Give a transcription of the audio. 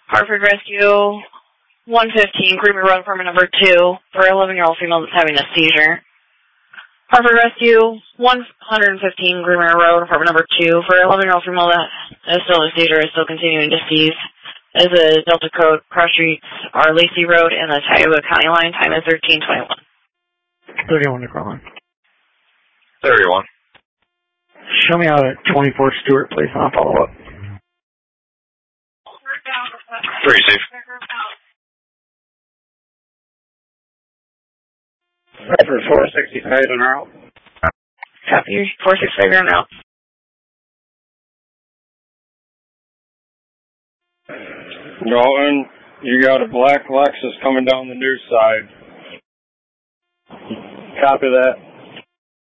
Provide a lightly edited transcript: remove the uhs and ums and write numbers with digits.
Hartford Rescue 115, Creamery Road, apartment number 2, for a 11-year-old female that's having a seizure. Hartford Rescue 115, Creamery Road, apartment number 2, for an 11-year-old female that is still in a seizure, is still continuing to seize. Is a Delta code. Cross streets are Lacey Road and the Tioga County line. Time is 13:21. 31 to call in. 31. Show me out at 24 Stewart, please, and I'll follow up. 3 safe. Redford 465 and out. Copy. 465 and out. Dalton, you got a black Lexus coming down the news side. Copy that.